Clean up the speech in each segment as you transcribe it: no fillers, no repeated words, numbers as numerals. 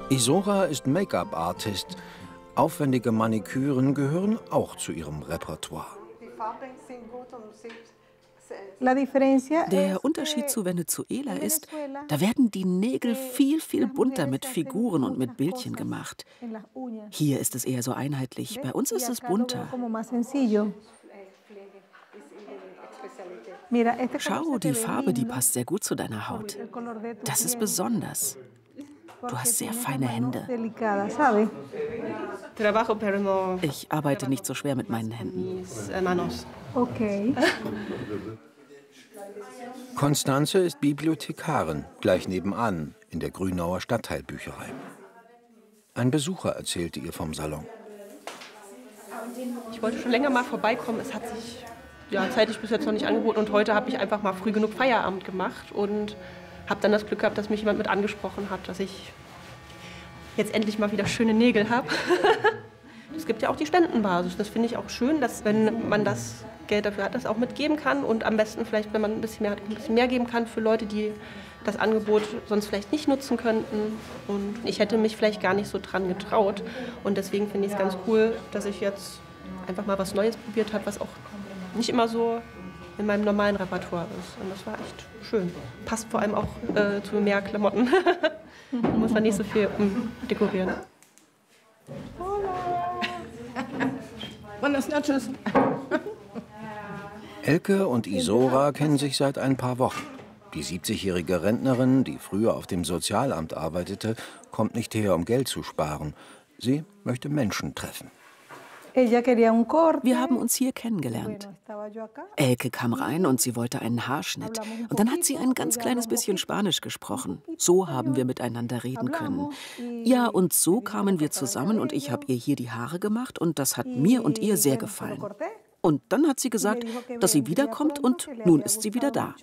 Isora ist Make-up-Artist. Aufwendige Maniküren gehören auch zu ihrem Repertoire. Der Unterschied zu Venezuela ist, da werden die Nägel viel, viel bunter mit Figuren und mit Bildchen gemacht. Hier ist es eher so einheitlich, bei uns ist es bunter. Schau, die Farbe, die passt sehr gut zu deiner Haut. Das ist besonders. Du hast sehr feine Hände. Ich arbeite nicht so schwer mit meinen Händen. Okay. Constanze ist Bibliothekarin, gleich nebenan, in der Grünauer Stadtteilbücherei. Ein Besucher erzählte ihr vom Salon. Ich wollte schon länger mal vorbeikommen. Es hat sich zeitlich bis jetzt noch nicht angeboten. Und heute habe ich einfach mal früh genug Feierabend gemacht und habe dann das Glück gehabt, dass mich jemand mit angesprochen hat, dass ich jetzt endlich mal wieder schöne Nägel habe. Es gibt ja auch die Spendenbasis. Das finde ich auch schön, dass, wenn man das Geld dafür hat, das auch mitgeben kann. Und am besten vielleicht, wenn man ein bisschen mehr geben kann für Leute, die das Angebot sonst vielleicht nicht nutzen könnten. Und ich hätte mich vielleicht gar nicht so dran getraut. Und deswegen finde ich es ganz cool, dass ich jetzt einfach mal was Neues probiert habe, was auch nicht immer so in meinem normalen Repertoire ist. Und das war echt schön. Passt vor allem auch zu mehr Klamotten. Da muss man nicht so viel dekorieren. Buenas noches. Elke und Isora kennen sich seit ein paar Wochen. Die 70-jährige Rentnerin, die früher auf dem Sozialamt arbeitete, kommt nicht her, um Geld zu sparen. Sie möchte Menschen treffen. Wir haben uns hier kennengelernt. Elke kam rein und sie wollte einen Haarschnitt. Und dann hat sie ein ganz kleines bisschen Spanisch gesprochen. So haben wir miteinander reden können. Ja, und so kamen wir zusammen und ich habe ihr hier die Haare gemacht und das hat mir und ihr sehr gefallen. Und dann hat sie gesagt, dass sie wiederkommt und nun ist sie wieder da.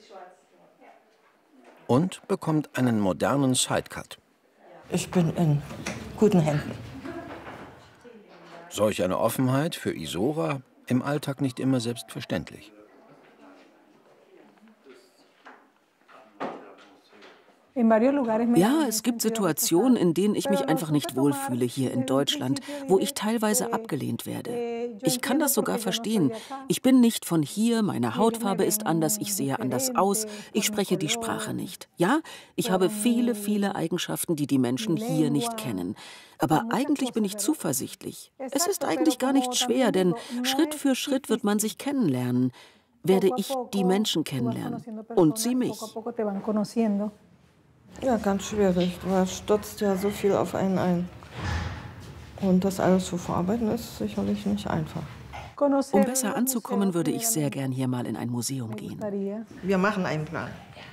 Und bekommt einen modernen Sidecut. Ich bin in guten Händen. Solch eine Offenheit für Isora im Alltag nicht immer selbstverständlich. Ja, es gibt Situationen, in denen ich mich einfach nicht wohlfühle hier in Deutschland, wo ich teilweise abgelehnt werde. Ich kann das sogar verstehen. Ich bin nicht von hier, meine Hautfarbe ist anders, ich sehe anders aus, ich spreche die Sprache nicht. Ja, ich habe viele, viele Eigenschaften, die die Menschen hier nicht kennen. Aber eigentlich bin ich zuversichtlich. Es ist eigentlich gar nicht schwer, denn Schritt für Schritt wird man sich kennenlernen. Werde ich die Menschen kennenlernen und sie mich. Ja, ganz schwierig. Du stürzt ja so viel auf einen ein. Und das alles zu verarbeiten ist sicherlich nicht einfach. Um besser anzukommen, würde ich sehr gern hier mal in ein Museum gehen. Wir machen einen Plan.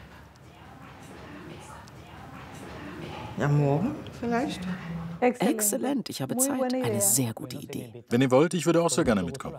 Ja, morgen vielleicht? Exzellent, ich habe Zeit. Eine sehr gute Idee. Wenn ihr wollt, ich würde auch sehr gerne mitkommen.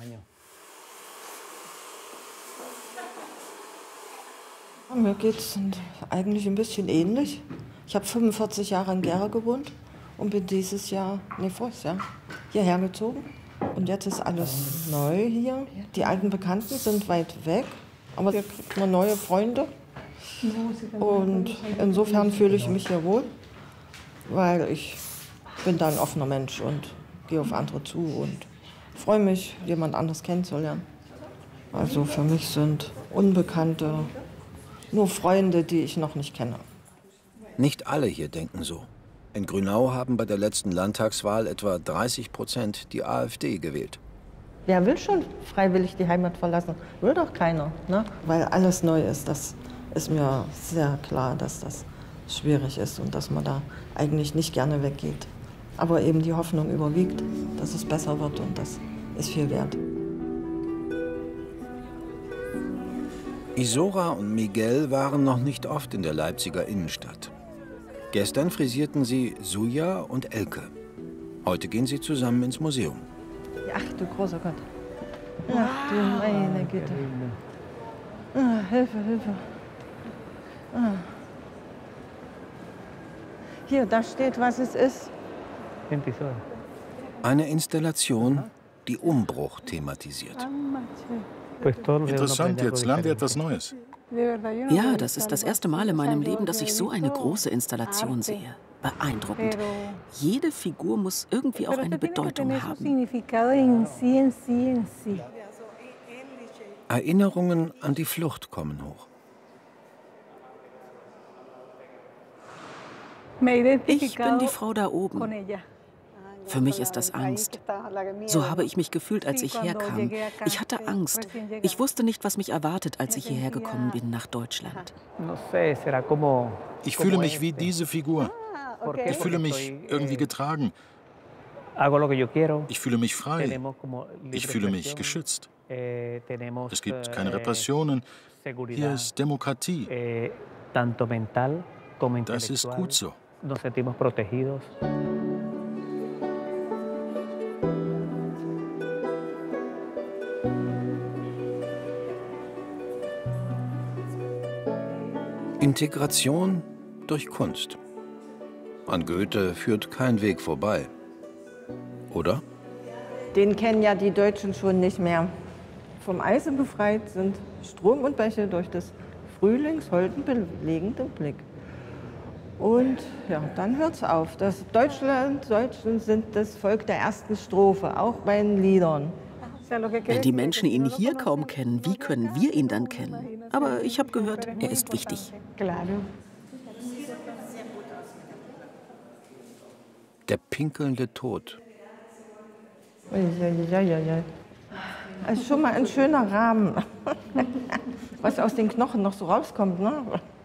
Mir geht es eigentlich ein bisschen ähnlich. Ich habe 45 Jahre in Gera gewohnt und bin voriges Jahr hierher gezogen. Und jetzt ist alles neu hier. Die alten Bekannten sind weit weg, aber hier kriegt man neue Freunde. Und insofern fühle ich mich hier wohl, weil ich bin da ein offener Mensch und gehe auf andere zu und freue mich, jemand anderes kennenzulernen. Also für mich sind Unbekannte nur Freunde, die ich noch nicht kenne. Nicht alle hier denken so. In Grünau haben bei der letzten Landtagswahl etwa 30% die AfD gewählt. Wer will schon freiwillig die Heimat verlassen? Will doch keiner, ne? Weil alles neu ist, das ist mir sehr klar, dass das schwierig ist und dass man da eigentlich nicht gerne weggeht. Aber eben die Hoffnung überwiegt, dass es besser wird und das ist viel wert. Isora und Miguel waren noch nicht oft in der Leipziger Innenstadt. Gestern frisierten sie Suja und Elke. Heute gehen sie zusammen ins Museum. Ach du großer Gott. Ach du meine Güte. Hilfe, Hilfe. Hier, da steht, was es ist. Eine Installation, die Umbruch thematisiert. Interessant, jetzt lernen wir etwas Neues. Ja, das ist das erste Mal in meinem Leben, dass ich so eine große Installation sehe. Beeindruckend. Jede Figur muss irgendwie auch eine Bedeutung haben. Erinnerungen an die Flucht kommen hoch. Ich bin die Frau da oben. Für mich ist das Angst. So habe ich mich gefühlt, als ich herkam. Ich hatte Angst. Ich wusste nicht, was mich erwartet, als ich hierher gekommen bin, nach Deutschland. Ich fühle mich wie diese Figur. Ich fühle mich irgendwie getragen. Ich fühle mich frei. Ich fühle mich geschützt. Es gibt keine Repressionen. Hier ist Demokratie. Das ist gut so. Integration durch Kunst. An Goethe führt kein Weg vorbei. Oder? Den kennen ja die Deutschen schon nicht mehr. Vom Eise befreit sind Strom und Bäche durch des Frühlings holden belegenden Blick. Und ja, dann hört's auf. Das Deutschen sind das Volk der ersten Strophe, auch bei den Liedern. Wenn die Menschen ihn hier kaum kennen, wie können wir ihn dann kennen? Aber ich habe gehört, er ist wichtig. Der pinkelnde Tod. Das ist schon mal ein schöner Rahmen, was aus den Knochen noch so rauskommt, ne?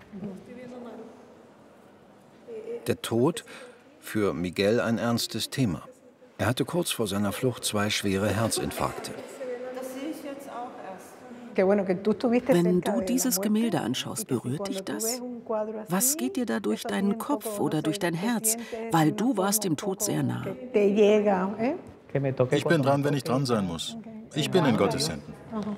Der Tod, für Miguel ein ernstes Thema. Er hatte kurz vor seiner Flucht 2 schwere Herzinfarkte. Das sehe ich jetzt auch erst. Wenn du dieses Gemälde anschaust, berührt dich das? Was geht dir da durch deinen Kopf oder durch dein Herz? Weil du warst dem Tod sehr nah. Ich bin dran, wenn ich dran sein muss. Ich bin in Gottes Händen.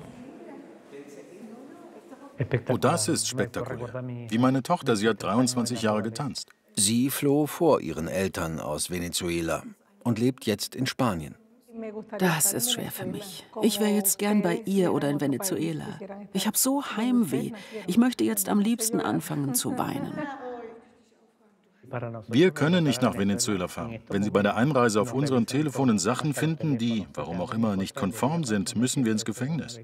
Oh, das ist spektakulär. Wie meine Tochter, sie hat 23 Jahre getanzt. Sie floh vor ihren Eltern aus Venezuela und lebt jetzt in Spanien. Das ist schwer für mich. Ich wäre jetzt gern bei ihr oder in Venezuela. Ich habe so Heimweh. Ich möchte jetzt am liebsten anfangen zu weinen. Wir können nicht nach Venezuela fahren. Wenn Sie bei der Einreise auf unseren Telefonen Sachen finden, die, warum auch immer, nicht konform sind, müssen wir ins Gefängnis.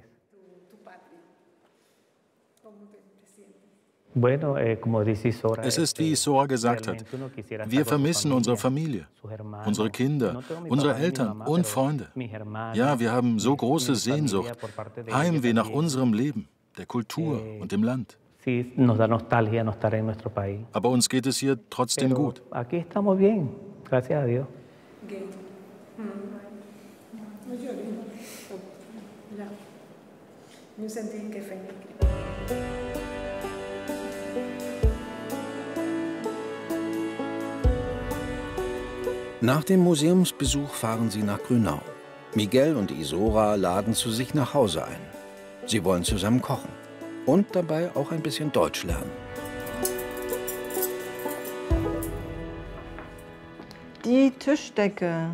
Es ist, wie Sora gesagt hat, wir vermissen unsere Familie, unsere Kinder, unsere Eltern und Freunde. Ja, wir haben so große Sehnsucht, Heimweh nach unserem Leben, der Kultur und dem Land. Aber uns geht es hier trotzdem gut. Nach dem Museumsbesuch fahren sie nach Grünau. Miguel und Isora laden zu sich nach Hause ein. Sie wollen zusammen kochen und dabei auch ein bisschen Deutsch lernen. Die Tischdecke.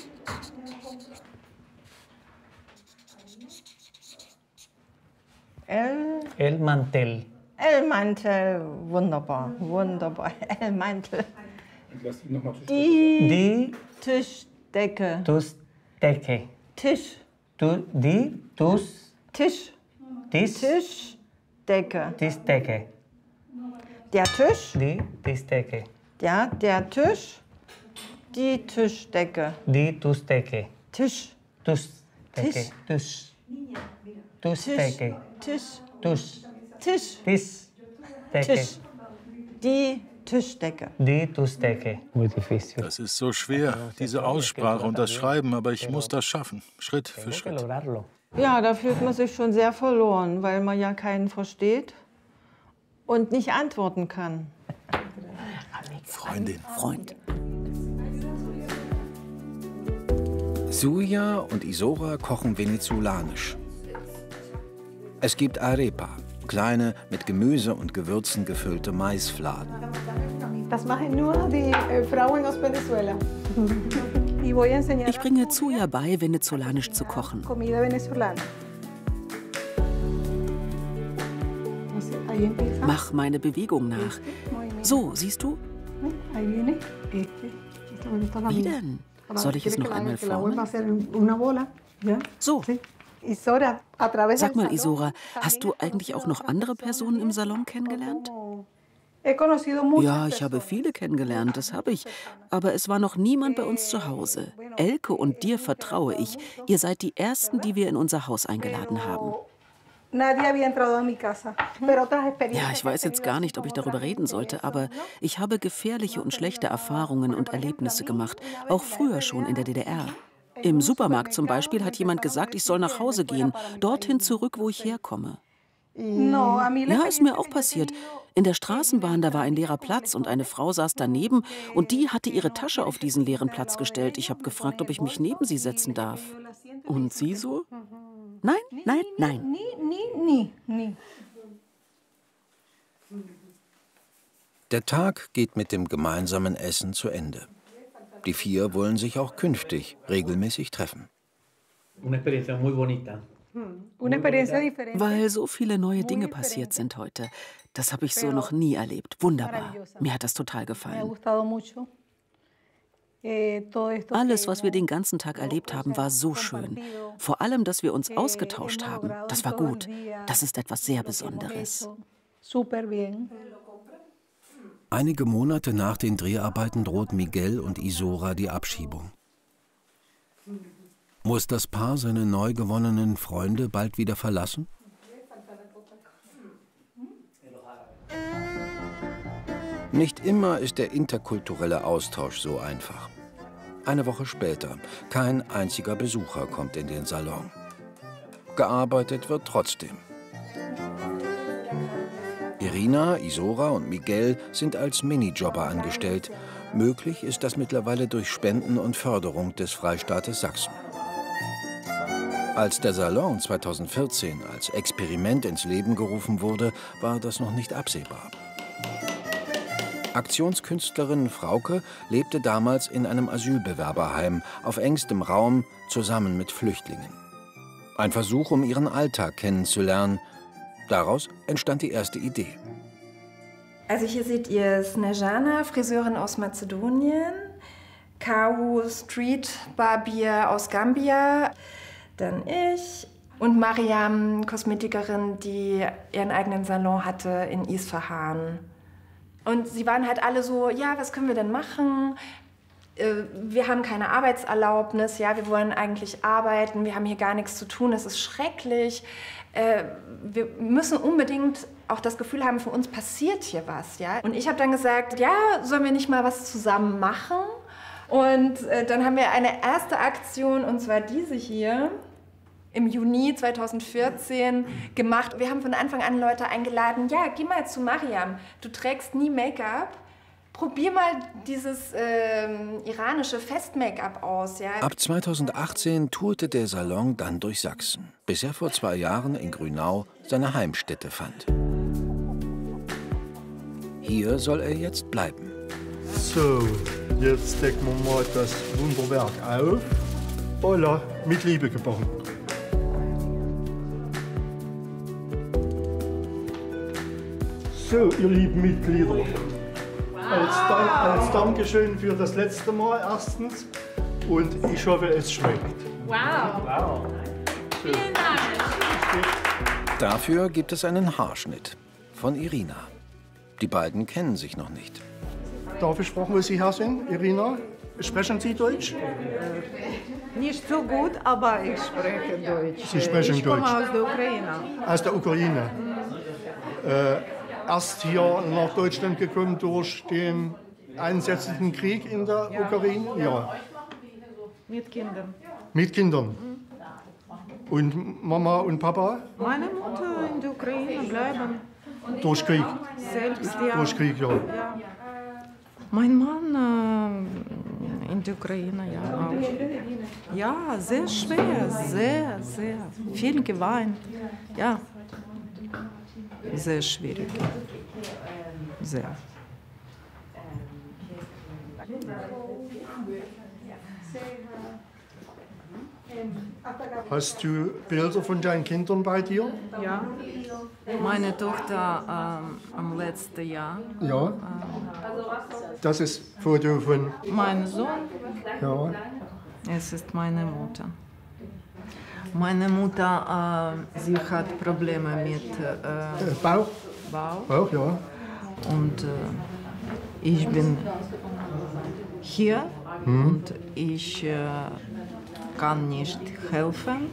El Mantel. El Mantel, wunderbar, wunderbar. El Mantel. Die Tischdecke. Tischdecke. Tisch. Tisch. Tischdecke. Tischdecke. Der Tisch. Die Tischdecke. Ja, der Tisch. Die Tischdecke. Die Tischdecke. Tisch. Tischdecke. Tisch. Tischdecke. Tisch. Tisch. Tisch. Tischdecke. Tisch. Die Tischdecke. Die Tischdecke. Muy difícil. Das ist so schwer, diese Aussprache und das Schreiben, aber ich muss das schaffen, Schritt für Schritt. Ja, da fühlt man sich schon sehr verloren, weil man ja keinen versteht und nicht antworten kann. Freundin. Freund. Suja und Isora kochen venezolanisch. Es gibt Arepa, kleine, mit Gemüse und Gewürzen gefüllte Maisfladen. Das machen nur die Frauen aus Venezuela. Ich bringe Zuja bei, venezolanisch zu kochen. Comida venezolana. Mach meine Bewegung nach. So, siehst du? Wie denn? Soll ich es noch einmal formen? So. Sag mal, Isora, hast du eigentlich auch noch andere Personen im Salon kennengelernt? Ja, ich habe viele kennengelernt, das habe ich. Aber es war noch niemand bei uns zu Hause. Elke und dir vertraue ich. Ihr seid die Ersten, die wir in unser Haus eingeladen haben. Ja, ich weiß jetzt gar nicht, ob ich darüber reden sollte, aber ich habe gefährliche und schlechte Erfahrungen und Erlebnisse gemacht, auch früher schon in der DDR. Im Supermarkt zum Beispiel hat jemand gesagt, ich soll nach Hause gehen, dorthin zurück, wo ich herkomme. Ja, ist mir auch passiert. In der Straßenbahn, da war ein leerer Platz und eine Frau saß daneben und die hatte ihre Tasche auf diesen leeren Platz gestellt. Ich habe gefragt, ob ich mich neben sie setzen darf. Und sie so? Nein, nein, nein. Der Tag geht mit dem gemeinsamen Essen zu Ende. Die 4 wollen sich auch künftig regelmäßig treffen. Weil so viele neue Dinge passiert sind heute. Das habe ich so noch nie erlebt. Wunderbar. Mir hat das total gefallen. Alles, was wir den ganzen Tag erlebt haben, war so schön. Vor allem, dass wir uns ausgetauscht haben. Das war gut. Das ist etwas sehr Besonderes. Einige Monate nach den Dreharbeiten droht Miguel und Isora die Abschiebung. Muss das Paar seine neu gewonnenen Freunde bald wieder verlassen? Nicht immer ist der interkulturelle Austausch so einfach. Eine Woche später, kein einziger Besucher kommt in den Salon. Gearbeitet wird trotzdem. Irina, Isora und Miguel sind als Minijobber angestellt. Möglich ist das mittlerweile durch Spenden und Förderung des Freistaates Sachsen. Als der Salon 2014 als Experiment ins Leben gerufen wurde, war das noch nicht absehbar. Aktionskünstlerin Frauke lebte damals in einem Asylbewerberheim auf engstem Raum zusammen mit Flüchtlingen. Ein Versuch, um ihren Alltag kennenzulernen. Daraus entstand die erste Idee. Also hier seht ihr Snejana, Friseurin aus Mazedonien, Kau, Street Barbier aus Gambia, dann ich und Mariam, Kosmetikerin, die ihren eigenen Salon hatte in Isfahan. Und sie waren halt alle so, ja, was können wir denn machen? Wir haben keine Arbeitserlaubnis, ja, wir wollen eigentlich arbeiten, wir haben hier gar nichts zu tun, es ist schrecklich. Wir müssen unbedingt auch das Gefühl haben, für uns passiert hier was, ja. Und ich habe dann gesagt, ja, sollen wir nicht mal was zusammen machen? Und dann haben wir eine erste Aktion, und zwar diese hier, im Juni 2014 gemacht. Wir haben von Anfang an Leute eingeladen, ja, geh mal zu Mariam, du trägst nie Make-up, probier mal dieses iranische Fest-Make-up aus. Ja. Ab 2018 tourte der Salon dann durch Sachsen, bis er vor 2 Jahren in Grünau seine Heimstätte fand. Hier soll er jetzt bleiben. So, jetzt decken wir mal das Wunderwerk auf. Voilà, mit Liebe gebacken. So, ihr lieben Mitglieder, als Dankeschön für das letzte Mal erstens und ich hoffe, es schmeckt. Wow! So. Vielen Dank! Dafür gibt es einen Haarschnitt von Irina. Die beiden kennen sich noch nicht. Darf ich fragen, wo Sie her sind, Irina? Sprechen Sie Deutsch? Nicht so gut, aber ich spreche Deutsch. Sie sprechen ich Deutsch? Ich komme aus der Ukraine. Aus der Ukraine? Erst hier nach Deutschland gekommen durch den einsetzenden Krieg in der Ukraine? Ja. Mit Kindern. Mit Kindern? Und Mama und Papa? Meine Mutter in der Ukraine bleiben. Durch Krieg? Selbst, ja. Durch Krieg, ja. Ja. Mein Mann in der Ukraine, ja auch. Ja, sehr schwer, sehr, sehr. Viel geweint, ja. Sehr schwierig. Sehr. Hast du Bilder von deinen Kindern bei dir? Ja. Meine Tochter am letzten Jahr. Ja. Das ist ein Foto von... Mein Sohn. Ja. Es ist meine Mutter. Meine Mutter, sie hat Probleme mit Bauch. Bauch, ja. Und ich bin hier und ich kann nicht helfen.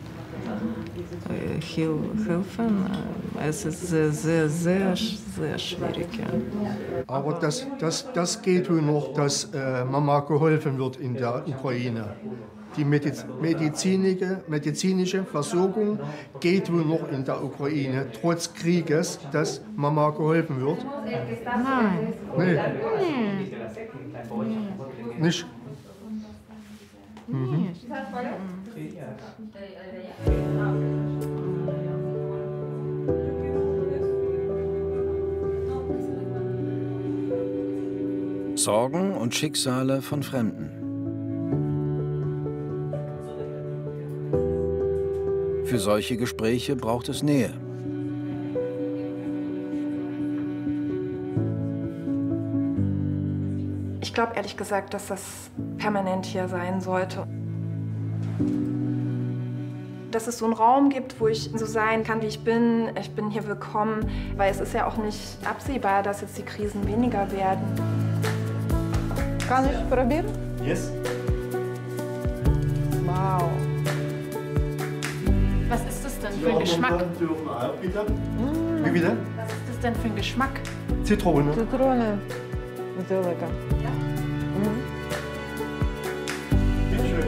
Es ist sehr, sehr, sehr, sehr schwierig. Ja. Aber das geht wohl noch, dass Mama geholfen wird in der Ukraine. Die medizinische Versorgung geht wohl noch in der Ukraine, trotz Krieges, dass Mama geholfen wird. Nein. Nee. Nicht? Mhm. Sorgen und Schicksale von Fremden. Für solche Gespräche braucht es Nähe. Ich glaube ehrlich gesagt, dass das permanent hier sein sollte. Dass es so einen Raum gibt, wo ich so sein kann, wie ich bin. Ich bin hier willkommen, weil es ist ja auch nicht absehbar, dass jetzt die Krisen weniger werden. Kann ich probieren? Yes. Wow. Was ist das denn für ein Geschmack? Wie bitte? Was ist das denn für ein Geschmack? Zitrone. Zitrone. Sehr lecker. Bitte schön.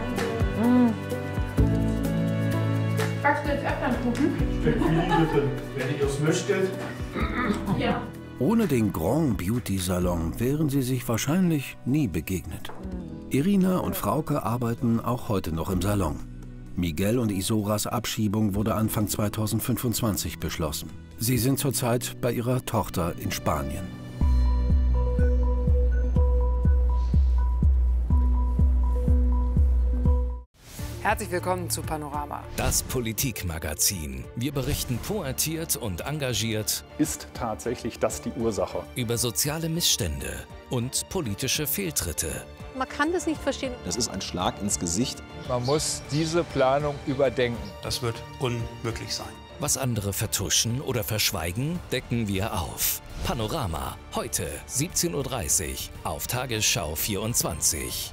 Backst du jetzt Erdbeerkuchen? Wenn ihr es möchtet. Ja. Ohne den Grand Beauty Salon wären sie sich wahrscheinlich nie begegnet. Irina und Frauke arbeiten auch heute noch im Salon. Miguel und Isoras Abschiebung wurde Anfang 2025 beschlossen. Sie sind zurzeit bei ihrer Tochter in Spanien. Herzlich willkommen zu Panorama. Das Politikmagazin. Wir berichten pointiert und engagiert. Ist tatsächlich das die Ursache? Über soziale Missstände und politische Fehltritte. Man kann das nicht verstehen. Das ist ein Schlag ins Gesicht. Man muss diese Planung überdenken. Das wird unmöglich sein. Was andere vertuschen oder verschweigen, decken wir auf. Panorama, heute 17:30 Uhr auf Tagesschau 24.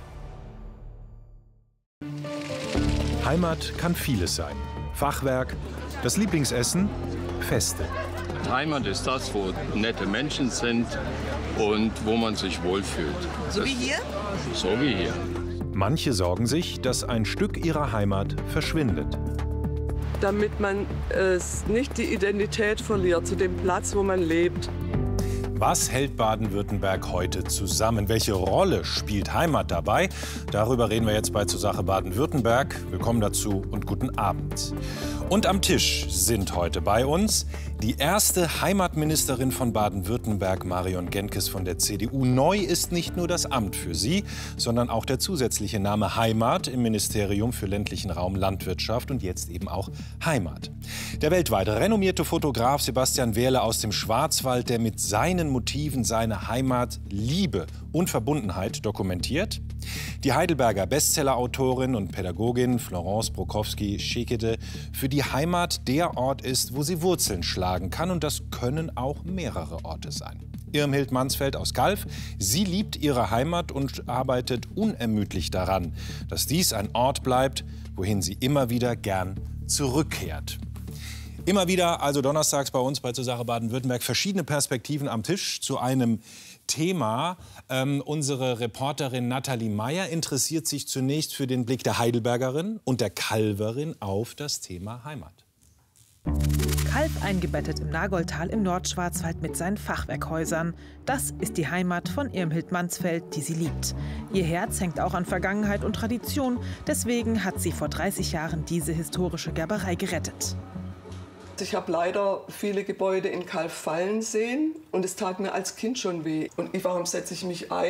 Heimat kann vieles sein. Fachwerk, das Lieblingsessen, Feste. Heimat ist das, wo nette Menschen sind und wo man sich wohlfühlt. So wie hier? So wie hier. Manche sorgen sich, dass ein Stück ihrer Heimat verschwindet. Damit man nicht die Identität verliert zu dem Platz, wo man lebt. Was hält Baden-Württemberg heute zusammen? Welche Rolle spielt Heimat dabei? Darüber reden wir jetzt bei Zur Sache Baden-Württemberg. Willkommen dazu und guten Abend. Und am Tisch sind heute bei uns die erste Heimatministerin von Baden-Württemberg, Marion Genkes von der CDU. Neu ist nicht nur das Amt für sie, sondern auch der zusätzliche Name Heimat im Ministerium für ländlichen Raum, Landwirtschaft und jetzt eben auch Heimat. Der weltweit renommierte Fotograf Sebastian Wehrle aus dem Schwarzwald, der mit seinen Motiven seine Heimat, Liebe und Verbundenheit dokumentiert. Die Heidelberger Bestsellerautorin und Pädagogin Florence Brokowski-Schekede, für die Heimat der Ort ist, wo sie Wurzeln schlagen kann. Und das können auch mehrere Orte sein. Irmhild Mansfeld aus Calw, sie liebt ihre Heimat und arbeitet unermüdlich daran, dass dies ein Ort bleibt, wohin sie immer wieder gern zurückkehrt. Immer wieder, also donnerstags bei uns bei Zur Sache Baden-Württemberg, verschiedene Perspektiven am Tisch zu einem Thema. Unsere Reporterin Nathalie Meyer interessiert sich zunächst für den Blick der Heidelbergerin und der Calwerin auf das Thema Heimat. Calw eingebettet im Nagoldtal im Nordschwarzwald mit seinen Fachwerkhäusern. Das ist die Heimat von Irmhild Mansfeld, die sie liebt. Ihr Herz hängt auch an Vergangenheit und Tradition. Deswegen hat sie vor 30 Jahren diese historische Gerberei gerettet. Ich habe leider viele Gebäude in Calw fallen sehen und es tat mir als Kind schon weh. Und warum setze ich mich ein?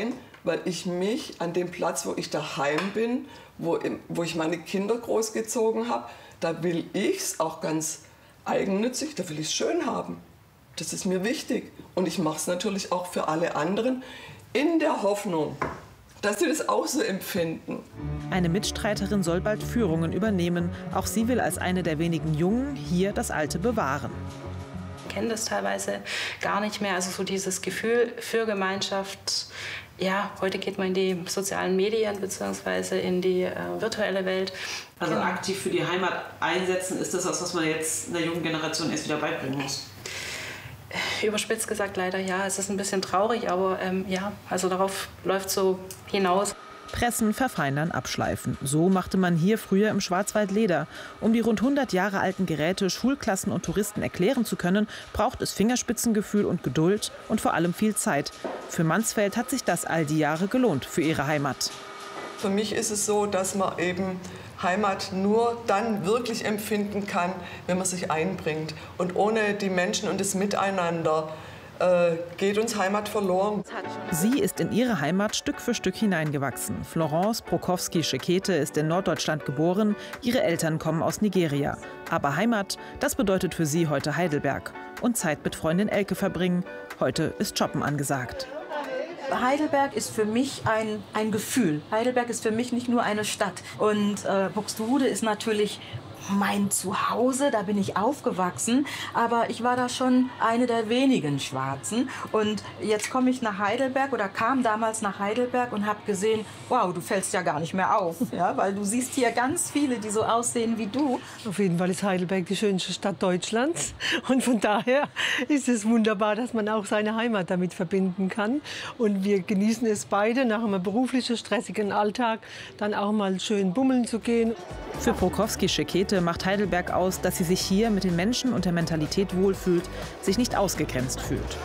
weil ich mich an dem Platz, wo ich daheim bin, wo ich meine Kinder großgezogen habe, da will ich es auch ganz eigennützig, da will ich es schön haben. Das ist mir wichtig. Und ich mache es natürlich auch für alle anderen in der Hoffnung, dass sie das auch so empfinden. Eine Mitstreiterin soll bald Führungen übernehmen. Auch sie will als eine der wenigen Jungen hier das Alte bewahren. Ich kenne das teilweise gar nicht mehr. Also so dieses Gefühl für Gemeinschaft. Ja, heute geht man in die sozialen Medien bzw. in die virtuelle Welt. Also aktiv für die Heimat einsetzen, ist das was man jetzt der jungen Generation erst wieder beibringen muss? Überspitzt gesagt leider ja. Es ist ein bisschen traurig, aber ja, also darauf läuft so hinaus. Pressen, verfeinern, abschleifen. So machte man hier früher im Schwarzwald Leder. Um die rund 100 Jahre alten Geräte Schulklassen und Touristen erklären zu können, braucht es Fingerspitzengefühl und Geduld und vor allem viel Zeit. Für Mansfeld hat sich das all die Jahre gelohnt für ihre Heimat. Für mich ist es so, dass man eben Heimat nur dann wirklich empfinden kann, wenn man sich einbringt. Und ohne die Menschen und das Miteinander geht uns Heimat verloren. Sie ist in ihre Heimat Stück für Stück hineingewachsen. Florence Prokofsky-Schekete ist in Norddeutschland geboren. Ihre Eltern kommen aus Nigeria. Aber Heimat, das bedeutet für sie heute Heidelberg. Und Zeit mit Freundin Elke verbringen. Heute ist Shoppen angesagt. Heidelberg ist für mich ein Gefühl. Heidelberg ist für mich nicht nur eine Stadt. Und Buxtehude ist natürlich mein Zuhause, da bin ich aufgewachsen, aber ich war da schon eine der wenigen Schwarzen. Und jetzt komme ich nach Heidelberg oder kam damals nach Heidelberg und habe gesehen, wow, du fällst ja gar nicht mehr auf, ja, weil du siehst hier ganz viele, die so aussehen wie du. Auf jeden Fall ist Heidelberg die schönste Stadt Deutschlands und von daher ist es wunderbar, dass man auch seine Heimat damit verbinden kann. Und wir genießen es beide, nach einem beruflichen, stressigen Alltag dann auch mal schön bummeln zu gehen. Für Prokofsky-Schekete macht Heidelberg aus, dass sie sich hier mit den Menschen und der Mentalität wohlfühlt, sich nicht ausgegrenzt fühlt.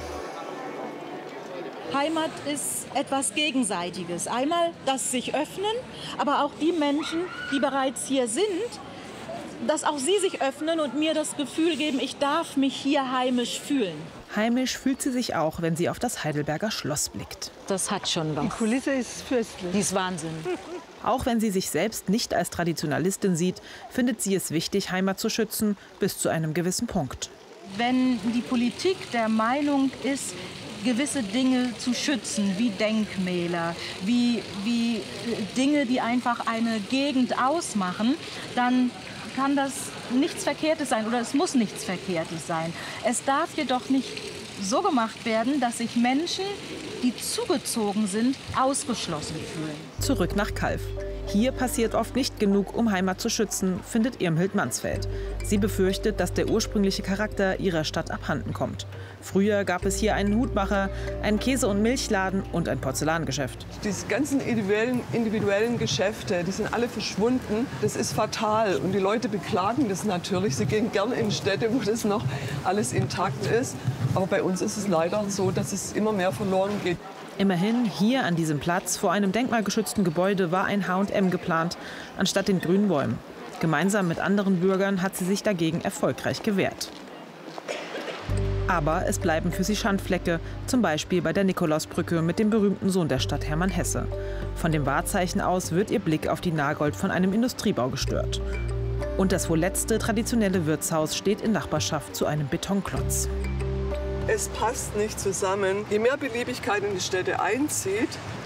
Heimat ist etwas Gegenseitiges. Einmal das sich öffnen, aber auch die Menschen, die bereits hier sind, dass auch sie sich öffnen und mir das Gefühl geben, ich darf mich hier heimisch fühlen. Heimisch fühlt sie sich auch, wenn sie auf das Heidelberger Schloss blickt. Das hat schon was. Die Kulisse ist fürstlich. Die ist Wahnsinn. Auch wenn sie sich selbst nicht als Traditionalistin sieht, findet sie es wichtig, Heimat zu schützen, bis zu einem gewissen Punkt. Wenn die Politik der Meinung ist, gewisse Dinge zu schützen, wie Denkmäler, wie Dinge, die einfach eine Gegend ausmachen, dann kann das nichts Verkehrtes sein oder es muss nichts Verkehrtes sein. Es darf jedoch nicht so gemacht werden, dass sich Menschen, die zugezogen sind, ausgeschlossen fühlen. Zurück nach Calw. Hier passiert oft nicht genug, um Heimat zu schützen, findet Irmhild Mansfeld. Sie befürchtet, dass der ursprüngliche Charakter ihrer Stadt abhanden kommt. Früher gab es hier einen Hutmacher, einen Käse- und Milchladen und ein Porzellangeschäft. Diese ganzen individuellen Geschäfte, die sind alle verschwunden. Das ist fatal und die Leute beklagen das natürlich. Sie gehen gerne in Städte, wo das noch alles intakt ist. Aber bei uns ist es leider so, dass es immer mehr verloren geht. Immerhin, hier an diesem Platz vor einem denkmalgeschützten Gebäude war ein H&M geplant, anstatt den grünen Bäumen. Gemeinsam mit anderen Bürgern hat sie sich dagegen erfolgreich gewehrt. Aber es bleiben für sie Schandflecke, zum Beispiel bei der Nikolausbrücke mit dem berühmten Sohn der Stadt Hermann Hesse. Von dem Wahrzeichen aus wird ihr Blick auf die Nagold von einem Industriebau gestört. Und das wohl letzte traditionelle Wirtshaus steht in Nachbarschaft zu einem Betonklotz. Es passt nicht zusammen. Je mehr Beliebigkeit in die Städte einzieht,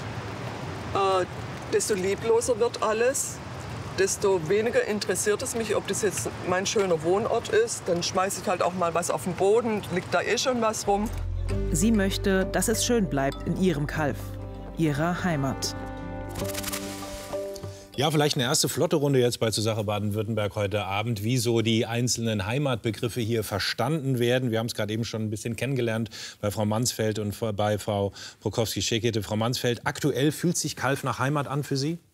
desto liebloser wird alles. Desto weniger interessiert es mich, ob das jetzt mein schöner Wohnort ist. Dann schmeiße ich halt auch mal was auf den Boden, liegt da eh schon was rum. Sie möchte, dass es schön bleibt in ihrem Calw, ihrer Heimat. Ja, vielleicht eine erste flotte Runde jetzt bei Zur Sache Baden-Württemberg heute Abend, wie so die einzelnen Heimatbegriffe hier verstanden werden. Wir haben es gerade eben schon ein bisschen kennengelernt bei Frau Mansfeld und bei Frau Prokofsky-Schekete. Frau Mansfeld, aktuell fühlt sich Calw nach Heimat an für Sie?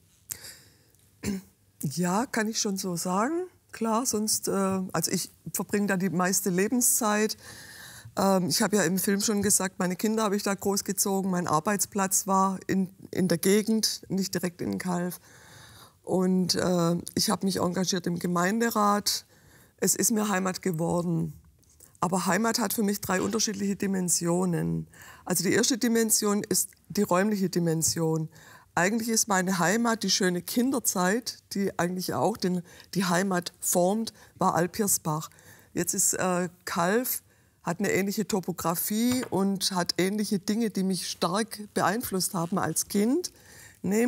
Ja, kann ich schon so sagen. Klar, sonst, also ich verbringe da die meiste Lebenszeit. Ich habe ja im Film schon gesagt, meine Kinder habe ich da großgezogen. Mein Arbeitsplatz war in der Gegend, nicht direkt in Calw. Und ich habe mich engagiert im Gemeinderat. Es ist mir Heimat geworden. Aber Heimat hat für mich 3 unterschiedliche Dimensionen. Also die erste Dimension ist die räumliche Dimension. Eigentlich ist meine Heimat die schöne Kinderzeit, die eigentlich auch die Heimat formt, war Alpirsbach. Jetzt ist Calw, hat eine ähnliche Topografie und hat ähnliche Dinge, die mich stark beeinflusst haben als Kind.